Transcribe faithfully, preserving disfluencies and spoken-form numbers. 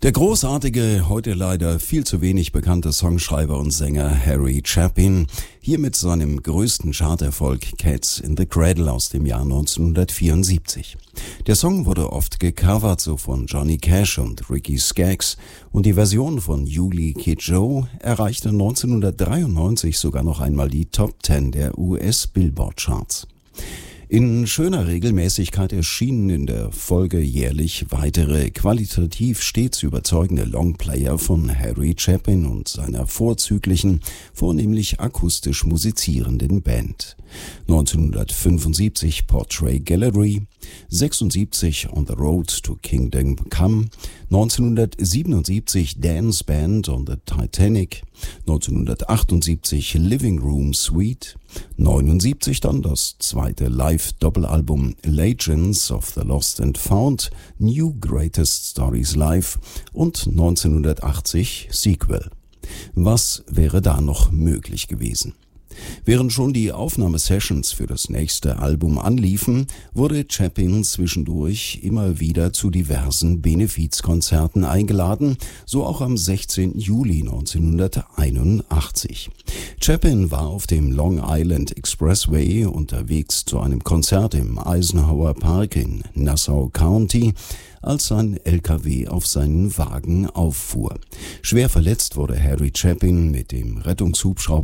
Der großartige, heute leider viel zu wenig bekannte Songschreiber und Sänger Harry Chapin, hier mit seinem größten Charterfolg Cats in the Cradle aus dem Jahr neunzehnhundertvierundsiebzig. Der Song wurde oft gecovert, so von Johnny Cash und Ricky Skaggs, und die Version von Uli Kidjo erreichte neunzehnhundertdreiundneunzig sogar noch einmal die Top Ten der U S-Billboard-Charts. In schöner Regelmäßigkeit erschienen in der Folge jährlich weitere qualitativ stets überzeugende Longplayer von Harry Chapin und seiner vorzüglichen, vornehmlich akustisch musizierenden Band. neunzehnhundertfünfundsiebzig Portrait Gallery, sechsundsiebzig On the Road to Kingdom Come, neunzehnhundertsiebenundsiebzig Dance Band on the Titanic, neunzehnhundertachtundsiebzig Living Room Suite, neunundsiebzig dann das zweite Live-Doppelalbum Legends of the Lost and Found, New Greatest Stories Live und neunzehnhundertachtzig Sequel. Was wäre da noch möglich gewesen? Während schon die Aufnahmesessions für das nächste Album anliefen, wurde Chapin zwischendurch immer wieder zu diversen Benefizkonzerten eingeladen, so auch am sechzehnten Juli neunzehnhunderteinundachtzig. Chapin war auf dem Long Island Expressway unterwegs zu einem Konzert im Eisenhower Park in Nassau County, als sein L K W auf seinen Wagen auffuhr. Schwer verletzt wurde Harry Chapin mit dem Rettungshubschrauber